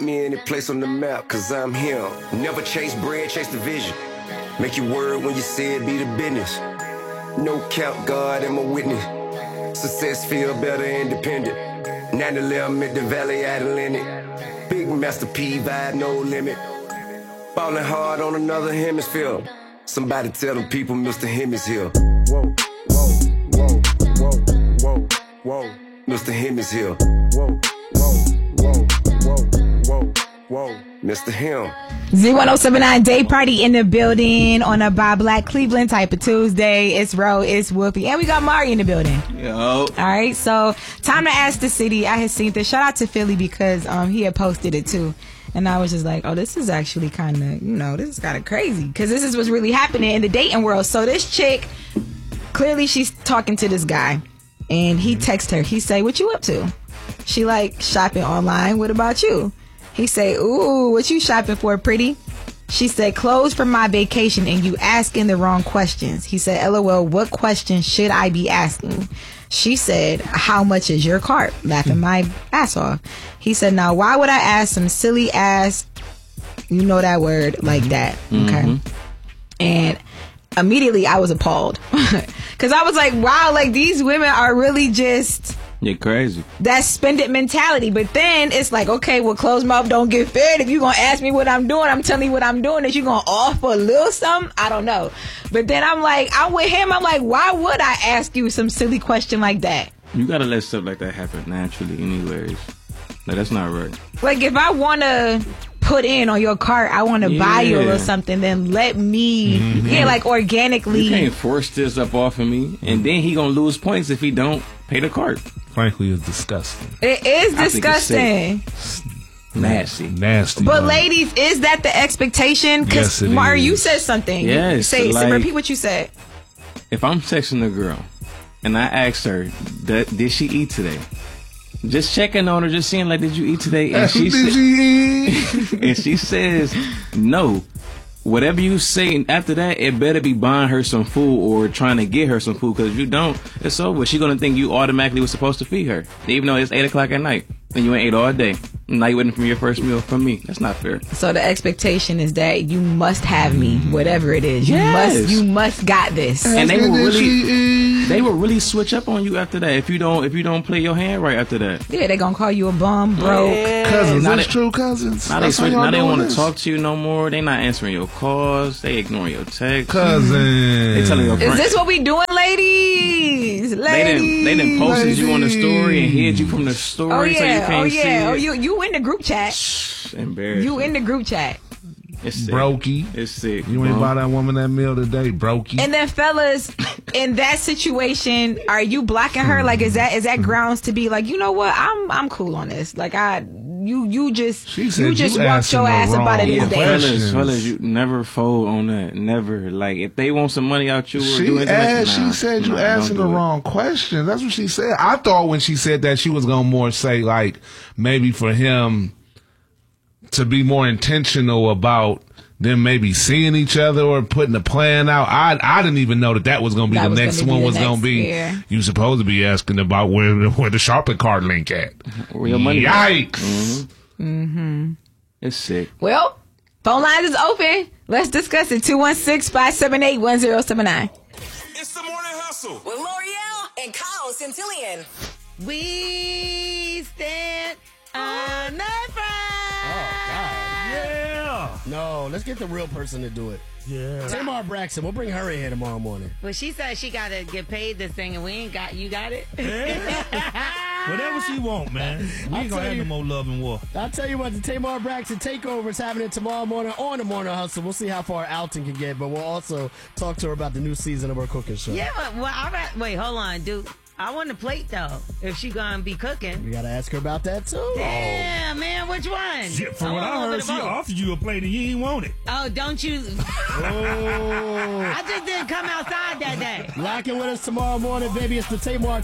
me any place on the map, cause I'm him. Never chase bread, chase the vision. Make your word when you say it, be the business. No cap, God, I'm a witness. Success feel better independent. 9/11 at the Valley Atlantic. Big Master P vibe, no limit. Ballin' hard on another hemisphere. Somebody tell them people Mr. Him is here. Whoa, whoa, whoa, whoa, whoa, whoa. Mr. Him is here. Whoa, whoa, whoa, whoa, whoa, whoa. Mr. Him. Z1079 Day Party in the building on a Bob Black Cleveland type of Tuesday. It's Ro, it's Whoopi, and we got Mari in the building. Yo. All right, so time to ask the city. I had seen this. Shout out to Philly because he had posted it too. And I was just like, oh, this is actually kind of, this is kind of crazy. Because this is what's really happening in the dating world. So this chick, clearly she's talking to this guy. And he texts her. He say, what you up to? She like, shopping online. What about you? He say, ooh, what you shopping for, pretty? She said, clothes for my vacation and you asking the wrong questions. He said, LOL, what questions should I be asking? She said, how much is your cart? Laughing my ass off. He said, now why would I ask some silly ass, you know that word, like that? Okay. And immediately I was appalled. Because I was like, wow, like these women are really just... You're crazy. That spend it mentality. But then it's like, okay, well, close mouth don't get fed. If you're going to ask me what I'm doing, I'm telling you what I'm doing. Is you going to offer a little something? I don't know. But then I'm like, I'm with him. I'm like, why would I ask you some silly question like that? You got to let stuff like that happen naturally anyways. Like, that's not right. Like, if I want to put in on your cart, I want to buy you a little something, then let me, like organically. You can't force this up off of me. And then he going to lose points if he don't pay the cart. Frankly, it's disgusting. It is disgusting. Nasty. But ladies, is that the expectation? Because yes, Mari, you said something. Yes. Say, repeat what you said. If I'm texting a girl and I ask her, did she eat today? Just checking on her, just seeing like, did you eat today? And she and she says no. Whatever you say after that, it better be buying her some food or trying to get her some food. Because if you don't, it's over. She's going to think you automatically was supposed to feed her. Even though it's 8 o'clock at night and you ain't ate all day. And now you're waiting for your first meal from me. That's not fair. So the expectation is that you must have me, whatever it is. You must got this. And they will really switch up on you after that if you don't play your hand right after that. Yeah, they gonna call you a bum, broke. Yeah. Cousins, that's true, cousins. Now they don't want to talk to you no more. They not answering your calls. They ignoring your texts. Cousins. They telling your friends. Is this what we doing, ladies? They done posted you on the story and hid you from the story so you can't see it. Oh, you in the group chat. Embarrassing. You in the group chat. It's sick. Brokey. It's sick. You ain't buy that woman that meal today, brokey. And then fellas, in that situation, are you blocking her? Like, is that grounds to be like, you know what? I'm cool on this. Like, you just walked your ass about it this day. Fellas, you never fold on that. Never. Like, if they want some money out you, she said you asking the wrong question. That's what she said. I thought when she said that she was gonna more say like maybe for him to be more intentional about them maybe seeing each other or putting a plan out. I didn't even know that was going to be the next one was going to be, you supposed to be asking about where the shopping cart link at. Where your money Yikes. It's sick. Well, phone lines is open. Let's discuss it. 216-578-1079. It's the Morning Hustle with L'Oreal and Kyle Centillion. We stand on the front. Oh, God. Yeah. No, let's get the real person to do it. Yeah. Tamar Braxton, we'll bring her in here tomorrow morning. Well, she said she got to get paid this thing, and we ain't got, you got it? Whatever she want, man. We ain't going to have no more love and war. I'll tell you what, the Tamar Braxton Takeover is happening tomorrow morning on the Morning Hustle. We'll see how far Alton can get, but we'll also talk to her about the new season of her cooking show. Yeah, well, all right. Wait, hold on, dude. I want the plate, though, if she gonna be cooking. We got to ask her about that, too. Damn, man, which one? Shit, from what I heard, she offered you a plate and you ain't want it. Oh, don't you? Oh. I just didn't come outside that day. Lock in with us tomorrow morning, baby. It's the Tamar